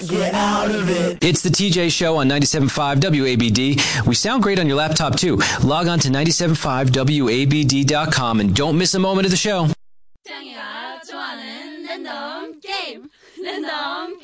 Get out of it. It's the TJ Show on 97.5 WABD. We sound great on your laptop, too. Log on to 97.5WABD.com and don't miss a moment of the show. 태양이가 좋아하는 랜덤 게임. 랜덤